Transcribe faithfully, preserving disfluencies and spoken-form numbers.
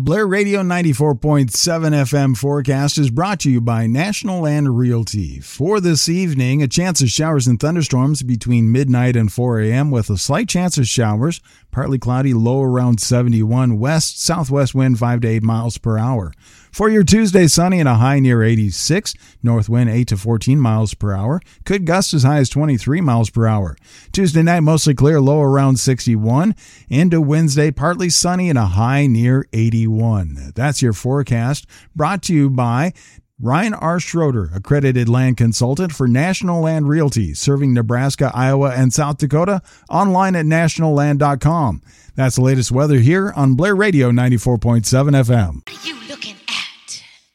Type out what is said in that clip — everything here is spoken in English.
Blair Radio ninety-four point seven F M forecast is brought to you by National Land Realty. For this evening, a chance of showers and thunderstorms between midnight and four a.m. with a slight chance of showers, partly cloudy, low around seventy-one, west southwest wind five to eight miles per hour. For your Tuesday, sunny and a high near eighty-six, north wind eight to fourteen miles per hour, could gust as high as twenty-three miles per hour. Tuesday night, mostly clear, low around sixty-one. Into Wednesday, partly sunny and a high near eighty-one. That's your forecast, brought to you by Ryan R. Schroeder, accredited land consultant for National Land Realty, serving Nebraska, Iowa, and South Dakota, online at national land dot com. That's the latest weather here on Blair Radio ninety-four point seven F M. What are you looking